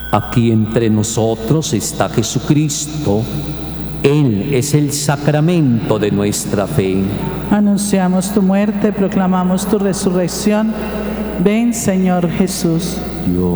Aquí entre nosotros está Jesucristo. Él es el sacramento de nuestra fe. Anunciamos tu muerte, proclamamos tu resurrección. Ven, Señor Jesús. Dios